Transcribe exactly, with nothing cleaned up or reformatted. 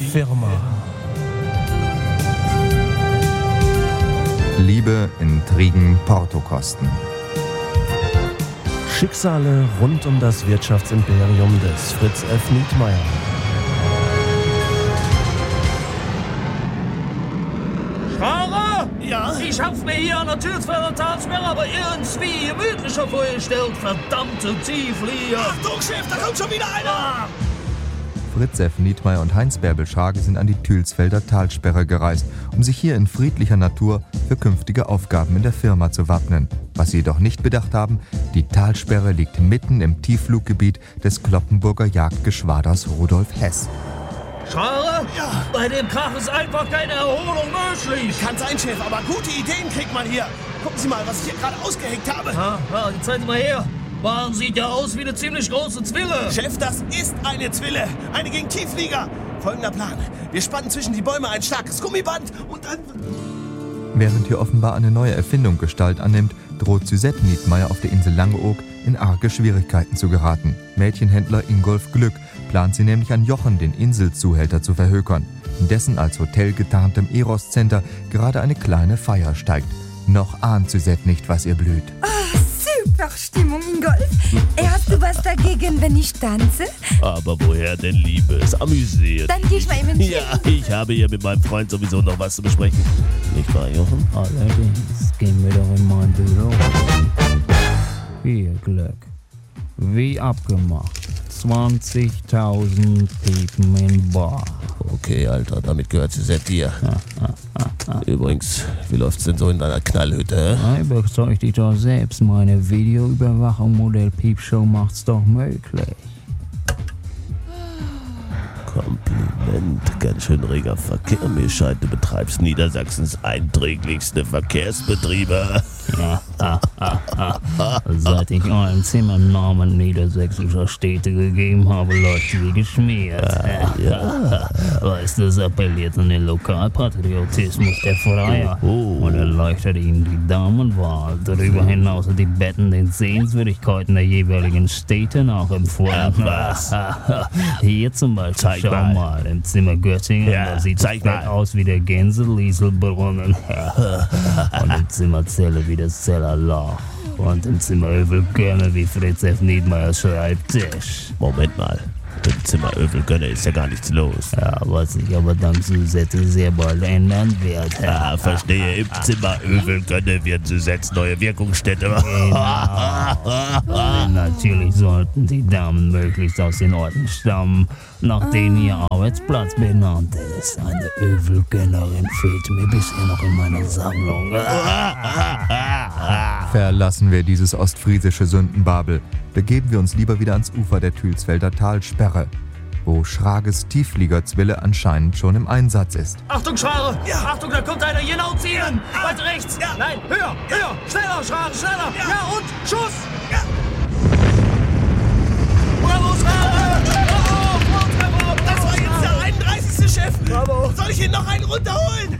Firma. Liebe, Intrigen, Portokosten. Schicksale rund um das Wirtschaftsimperium des Fritz F. Nietmeyer. Fahrer? Ja? Ich hab's mir hier an der Türsfelder Talsperre aber irgendwie gemütlicher vorgestellt. Verdammte Tiefflieger. Achtung, Chef, da kommt schon wieder einer! Ah. Fritz F. Nietmeyer und Heinz Bärbel Schrage sind an die Thülsfelder Talsperre gereist, um sich hier in friedlicher Natur für künftige Aufgaben in der Firma zu wappnen. Was sie jedoch nicht bedacht haben, die Talsperre liegt mitten im Tieffluggebiet des Cloppenburger Jagdgeschwaders Rudolf Hess. Schare? Ja. Bei dem Krach ist einfach keine Erholung möglich. Kann sein, Chef, aber gute Ideen kriegt man hier. Gucken Sie mal, was ich hier gerade ausgehängt habe. Ja, ja, jetzt zeigen Sie mal her. Bahn sieht ja aus wie eine ziemlich große Zwille. Chef, das ist eine Zwille. Eine gegen Tiefflieger. Folgender Plan. Wir spannen zwischen die Bäume ein starkes Gummiband und dann... Während hier offenbar eine neue Erfindung Gestalt annimmt, droht Suzette Nietmeyer auf der Insel Langeoog in arge Schwierigkeiten zu geraten. Mädchenhändler Ingolf Glück plant sie nämlich an Jochen, den Inselzuhälter, zu verhökern, in dessen als Hotel getarntem Eros Center gerade eine kleine Feier steigt. Noch ahnt Suzette nicht, was ihr blüht. Super Stimmung, Ingolf. Hast du was dagegen, wenn ich tanze? Aber woher denn, Liebes? Amüsiert. Dann geh ich mal eben Ja, ich habe hier mit meinem Freund sowieso noch was zu besprechen. Nicht wahr, Jochen? Allerdings gehen wir doch in mein Büro. Hier, Glück. Wie abgemacht. zwanzigtausend Piepen in Bar. Okay, Alter, damit gehört Suzette dir. Übrigens, wie läuft's denn so in deiner Knallhütte? Hä? Überzeug dich doch selbst. Meine Videoüberwachung Modell Piepshow macht's doch möglich. Kompliment. Ganz schön reger Verkehr. Mir scheint, du betreibst Niedersachsens einträglichste Verkehrsbetriebe. Ja, ah, ah, ah. Seit ich allen Zimmern Namen niedersächsischer Städte gegeben habe, läuft wie geschmiert. Ja. Weißt du, es appelliert an den Lokalpatriotismus der Freier Oh. und erleichtert ihnen die Damenwahl. Darüber hinaus sind die Betten den Sehenswürdigkeiten der jeweiligen Städte nachempfunden. was? Hier zum Beispiel, Zeig schau mal. mal, im Zimmer Göttingen, Ja, da sieht das zeig Bett mal. aus wie der Gänselieselbrunnen. Und im Zimmer Zelle wie das Zellerloch. Und im Zimmer Övelgönne wie Fritz F. Nietmeyers Schreibtisch. Moment mal. Im Zimmer Övelgönne ist ja gar nichts los. Ja, was sich aber dank Suzette sehr bald ändern wird. Ah, verstehe. Im Zimmer Övelgönne wird Suzettes neue Wirkungsstätte. Denn natürlich sollten die Damen möglichst aus den Orten stammen, nach denen ihr Arbeitsplatz benannt ist. Eine Övelgönnerin fehlt mir bisher noch in meiner Sammlung. Verlassen wir dieses ostfriesische Sündenbabel, begeben wir uns lieber wieder ans Ufer der Thülsfelder Talsperre, wo Schrages Tieffliegerzwille anscheinend schon im Einsatz ist. Achtung, Schare! Ja. Achtung, da kommt einer genau zielen! Weiter rechts! Ja. Nein, höher, höher! Schneller, Schare, schneller! Ja. Ja, und Schuss! Ja. Bravo, Schare! Bravo, Bravo, Das war jetzt der einunddreißigste Chef. Bravo. Soll ich ihn noch einen runterholen?